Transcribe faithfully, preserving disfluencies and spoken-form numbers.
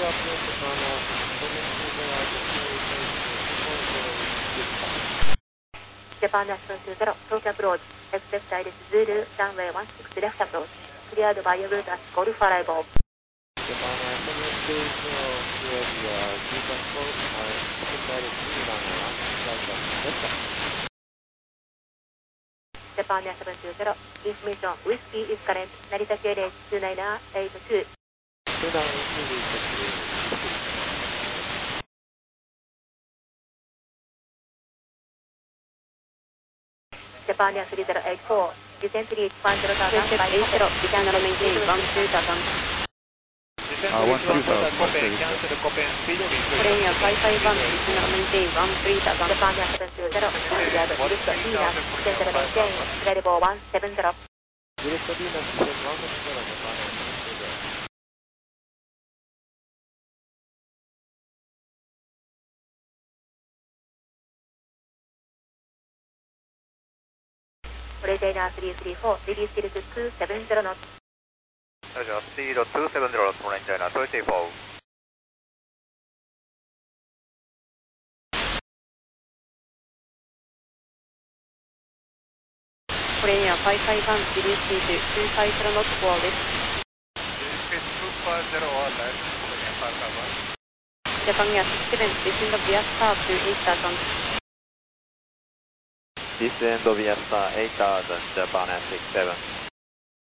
Japan National two zero, Tokyo approach, expect direct Zulu, runway one six left approach, cleared by your route at Golf Arrival. Japan National two zero, cleared via Japan Golf, expect direct Zulu, runway one six left approach. Japan National two zero, information, whiskey is current, Narita K L H two nine eight two. two nine eight two. Japan three zero eight four, descent reach one zero thousand by eight zero, channel maintain one two thousand. Uh, one two thousand, one two thousand. Korea five five one, channel maintain one three thousand. Japan seven two zero, cleared direct Venus, center maintain, available one seven zero. Direct Venus, descent one seven zero, Japan seven two zero. Container three three four, release speed to two seven zero knots. Roger, speed two seven zero knots, Container three three four. Korea five five one, release speed two five zero knots for this. Release speed two five zero or less, Korea five five one. Japan Air six seven, descend via star to eight thousand. Descend via star eight thousand, Japan Air six seven.